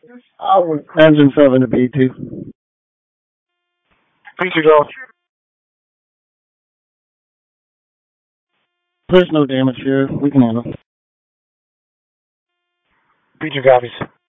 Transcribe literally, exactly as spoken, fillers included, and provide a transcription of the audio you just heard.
I would engine seven to B two. Feature go. There's no damage here. We can handle. Feature copies.